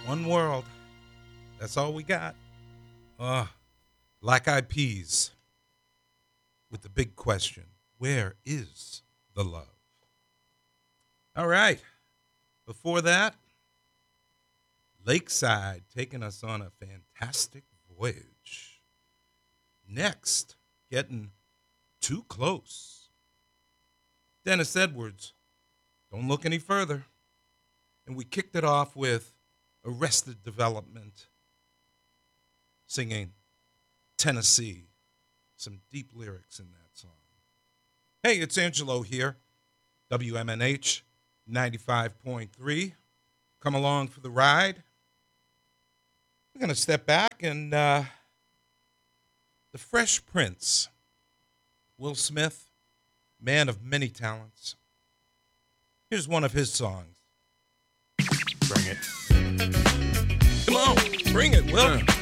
One world. That's all we got. Black Eyed Peas with the big question, where is the love? All right. Before that, Lakeside taking us on a fantastic voyage. Next, getting too close. Dennis Edwards, don't look any further. And we kicked it off with Arrested Development singing Tennessee. Some deep lyrics in that song. Hey, it's Angelo here. WMNH 95.3. Come along for the ride. We're going to step back and the Fresh Prince, Will Smith, man of many talents. Here's one of his songs. Bring it. Come on, bring it, Will.